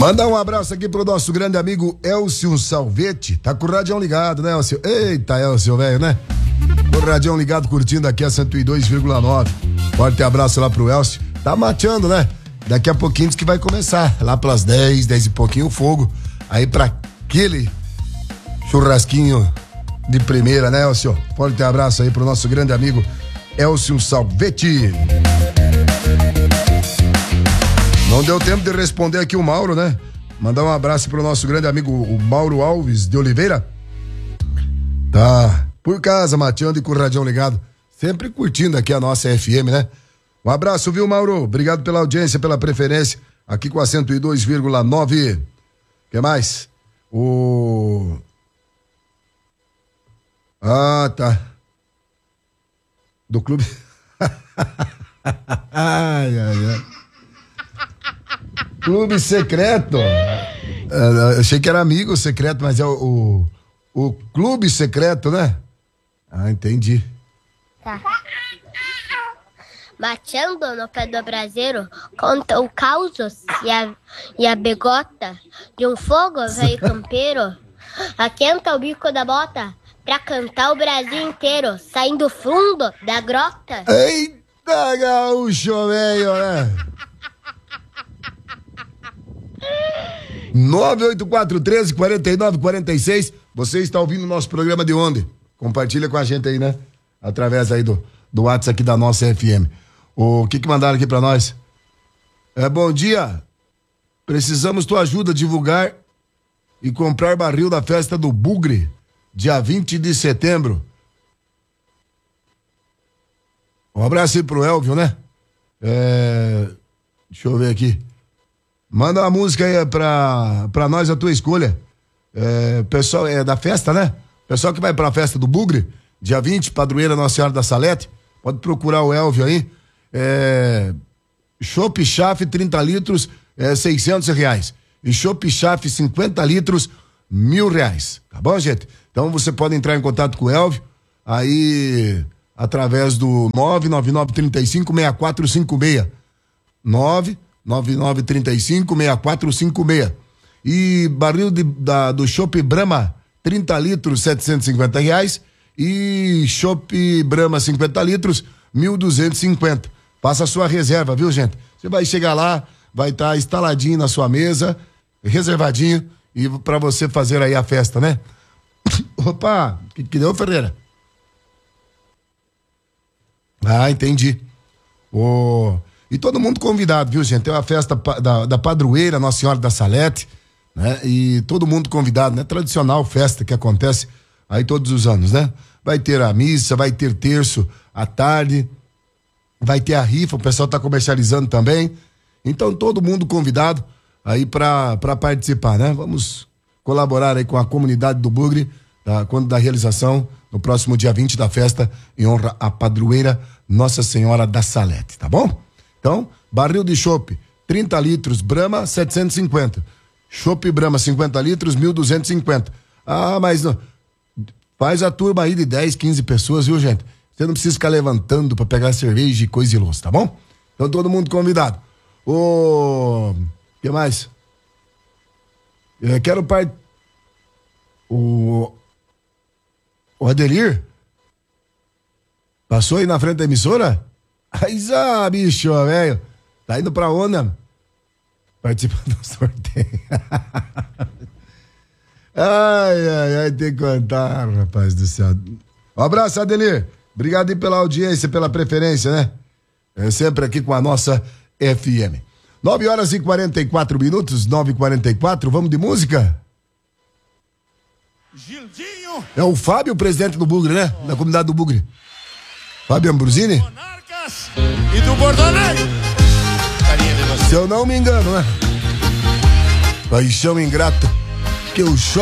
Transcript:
Mandar um abraço aqui pro nosso grande amigo Elcio Salvetti. Tá com o radião ligado, né, Elcio? Eita, Elcio, velho, né? O radião ligado, curtindo aqui a 102,9. Forte abraço lá pro Elcio. Tá mateando, né? Daqui a pouquinho diz que vai começar. Lá pelas 10 e pouquinho o fogo. Aí pra aquele churrasquinho de primeira, né, Elcio? Forte abraço aí pro nosso grande amigo Elcio Salvetti. Não deu tempo de responder aqui o Mauro, né? Mandar um abraço pro nosso grande amigo, o Mauro Alves de Oliveira. Tá por casa, mateando e com o radião ligado. Sempre curtindo aqui a nossa FM, né? Um abraço, viu, Mauro? Obrigado pela audiência, pela preferência. Aqui com a 102,9. O que mais? Tá. Do clube. Ai. Clube secreto. Achei que era amigo secreto, mas é o clube secreto, né? Ah, entendi. Tá. Mateando no pé do braseiro, conta o causos e a begota de um fogo velho campeiro. Aquenta o bico da bota pra cantar o Brasil inteiro, saindo fundo da grota. Eita, gaúcho, velho, né? 984134946. Você está ouvindo o nosso programa de onde? Compartilha com a gente aí, né? Através aí do WhatsApp aqui da nossa FM. O que mandaram aqui pra nós? Bom dia. Precisamos tua ajuda a divulgar e comprar barril da festa do Bugre, dia 20 de setembro. Um abraço aí pro Elvio, né? Deixa eu ver aqui. Manda uma música aí pra nós, a tua escolha. Pessoal, da festa, né? Pessoal que vai pra festa do Bugre, dia 20, padroeira Nossa Senhora da Salete, pode procurar o Elvio aí. Chopp Chaf 30 litros, R$600. E Chopp Chaf 50 litros, R$1.000. Tá bom, gente? Então você pode entrar em contato com o Elvio aí através do 99935-6456. 99935-6456. E barril do Chopp Brahma 30 litros, R$750. E Chopp Brahma 50 litros, R$1.250. Faça a sua reserva, viu, gente? Você vai chegar lá, vai estar instaladinho na sua mesa, reservadinho, e pra você fazer aí a festa, né? Opa, que deu, Ferreira? Ah, entendi. E todo mundo convidado, viu, gente? Tem uma festa da padroeira Nossa Senhora da Salete, né? E todo mundo convidado, né? Tradicional festa que acontece aí todos os anos, né? Vai ter a missa, vai ter terço à tarde, vai ter a rifa, o pessoal tá comercializando também. Então todo mundo convidado aí pra participar, né? Vamos colaborar aí com a comunidade do Bugre, quando da realização, no próximo dia 20 da festa, em honra à padroeira Nossa Senhora da Salete, tá bom? Então, barril de chopp, 30 litros, Brahma, 750. Chopp Brahma, 50 litros, 1.250. Ah, mas não. Faz a turma aí de 10, 15 pessoas, viu, gente? Você não precisa ficar levantando pra pegar cerveja e coisa e louça, tá bom? Então, todo mundo convidado. O que mais? Eu quero o Adelir? Passou aí na frente da emissora? Aí, bicho, velho. Tá indo pra onde? Participando do sorteio. Ai, tem que contar, rapaz do céu. Um abraço, Adelir. Obrigado aí pela audiência, pela preferência, né? Sempre aqui com a nossa FM. 9h44, 9h44. Vamos de música? Gildinho. É o Fábio, presidente do Bugre, né? Da comunidade do Bugre. Fábio Ambrosini? Monarcas e do Bordoneio. Se eu não me engano, né? Paixão ingrata que eu choro.